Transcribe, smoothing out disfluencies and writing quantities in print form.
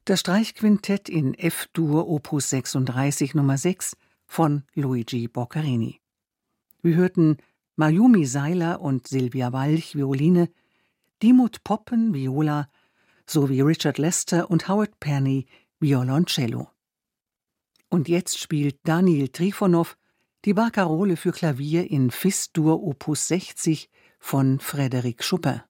Das Streichquintett in F-Dur Opus 36 Nummer 6 von Luigi Boccherini. Wir hörten Mayumi Seiler und Silvia Walch Violine, Dimut Poppen Viola sowie Richard Lester und Howard Perney Violoncello. Und jetzt spielt Daniil Trifonow die Barkarole für Klavier in Fis-Dur Opus 60 von Frédéric Chopin.